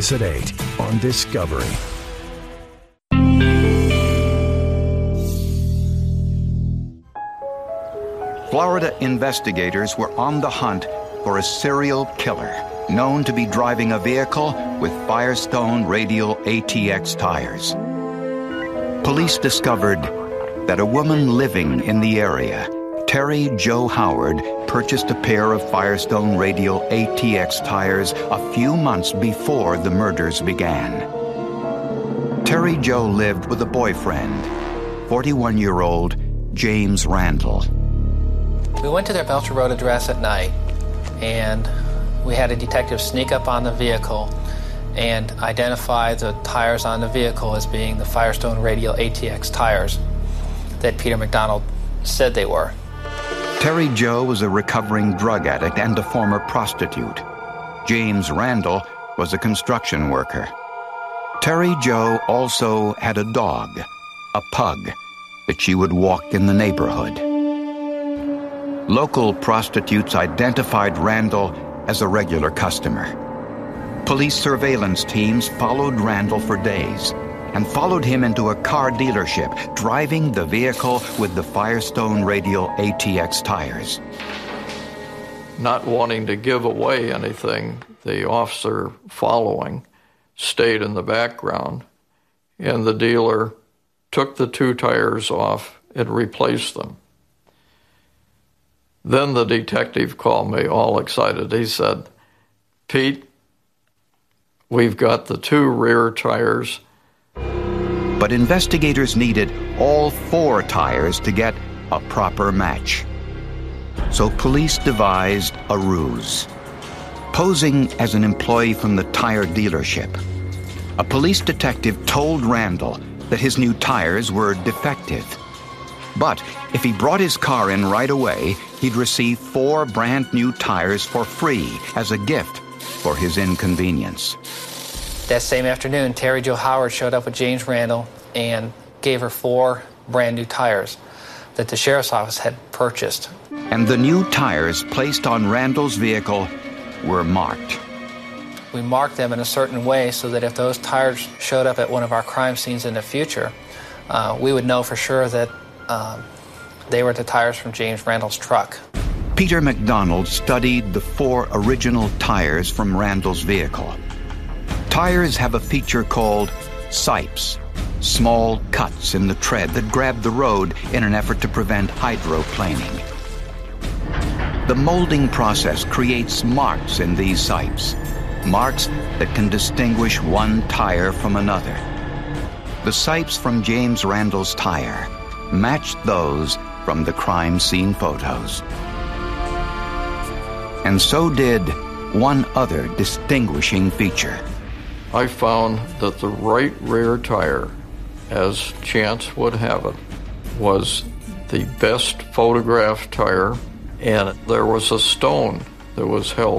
Weekdays at 8 on Discovery. Florida investigators were on the hunt for a serial killer known to be driving a vehicle with Firestone Radial ATX tires. Police discovered that a woman living in the area, Terry Jo Howard, purchased a pair of Firestone Radial ATX tires a few months before the murders began. Terry Jo lived with a boyfriend, 41-year-old James Randall. We went to their Belcher Road address at night, and we had a detective sneak up on the vehicle and identify the tires on the vehicle as being the Firestone Radial ATX tires that Peter McDonald said they were. Terry Jo was a recovering drug addict and a former prostitute. James Randall was a construction worker. Terry Jo also had a dog, a pug, that she would walk in the neighborhood. Local prostitutes identified Randall as a regular customer. Police surveillance teams followed Randall for days and followed him into a car dealership, driving the vehicle with the Firestone Radial ATX tires. Not wanting to give away anything, the officer following stayed in the background, and the dealer took the two tires off and replaced them. Then the detective called me all excited. He said, "Pete, we've got the two rear tires." But investigators needed all four tires to get a proper match. So police devised a ruse. Posing as an employee from the tire dealership, a police detective told Randall that his new tires were defective. But if he brought his car in right away, he'd receive 4 brand new tires for free as a gift for his inconvenience. That same afternoon, Terry Jo Howard showed up with James Randall and gave her 4 brand new tires that the sheriff's office had purchased. And the new tires placed on Randall's vehicle were marked. We marked them in a certain way so that if those tires showed up at one of our crime scenes in the future, we would know for sure that they were the tires from James Randall's truck. Peter McDonald studied the 4 original tires from Randall's vehicle. Tires have a feature called sipes, small cuts in the tread that grab the road in an effort to prevent hydroplaning. The molding process creates marks in these sipes, marks that can distinguish one tire from another. The sipes from James Randall's tire matched those from the crime scene photos. And so did one other distinguishing feature. I found that the right rear tire, as chance would have it, was the best photographed tire, and there was a stone that was held